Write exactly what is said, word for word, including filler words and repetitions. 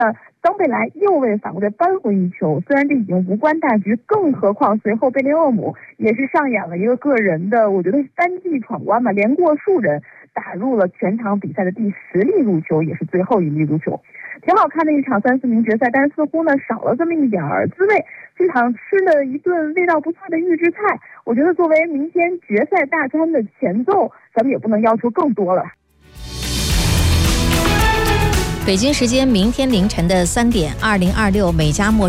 呃，冈贝莱又为法国队扳回一球，虽然这已经无关大局，更何况随后贝林厄姆也是上演了一个个人的，我觉得是单骑闯关吧，连过数人，打入了全场比赛的第十粒入球，也是最后一粒入球。挺好看的一场三四名决赛，但是似乎呢少了这么一点儿滋味。这场吃了一顿味道不错的预制菜，我觉得作为明天决赛大餐的前奏，咱们也不能要求更多了。 北京时间明天凌晨的三点，二零二六美加墨